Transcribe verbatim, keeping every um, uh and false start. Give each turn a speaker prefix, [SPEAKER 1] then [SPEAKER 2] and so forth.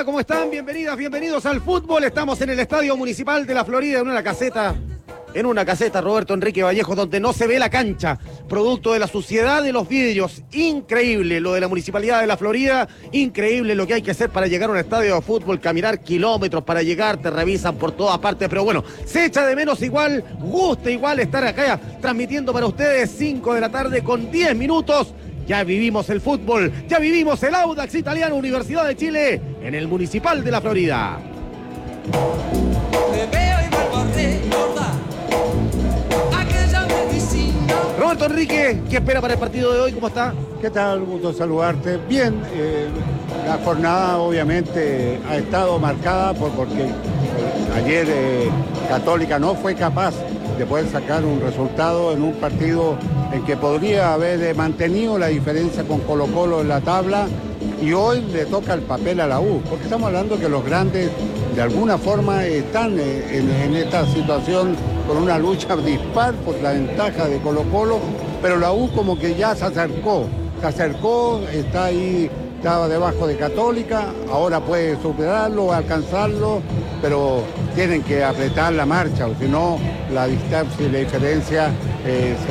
[SPEAKER 1] Hola, ¿cómo están? Bienvenidas, bienvenidos al fútbol. Estamos en el Estadio Municipal de la Florida, en una caseta, en una caseta, Roberto Enrique Vallejo, donde no se ve la cancha, producto de la suciedad de los vidrios. Increíble lo de la Municipalidad de la Florida, increíble lo que hay que hacer para llegar a un estadio de fútbol, caminar kilómetros para llegar, te revisan por todas partes, pero bueno, se echa de menos igual, gusta igual estar acá transmitiendo para ustedes cinco de la tarde con diez minutos. Ya vivimos el fútbol, ya vivimos el Audax Italiano Universidad de Chile en el Municipal de la Florida.
[SPEAKER 2] Te veo y vuelvo a recordar aquella medicina.
[SPEAKER 1] Roberto Enrique, ¿qué espera para el partido de hoy? ¿Cómo está?
[SPEAKER 3] ¿Qué tal? Gusto saludarte. Bien, eh, la jornada obviamente ha estado marcada por porque eh, ayer eh, Católica no fue capaz de poder sacar un resultado en un partido en que podría haber eh, mantenido la diferencia con Colo-Colo en la tabla, y hoy le toca el papel a la U, porque estamos hablando que los grandes de alguna forma están eh, en, en esta situación con una lucha dispar por la ventaja de Colo-Colo, pero la U como que ya se acercó, se acercó, está ahí, estaba debajo de Católica, ahora puede superarlo, alcanzarlo, pero tienen que apretar la marcha, o si no, la distancia y la diferencia eh, se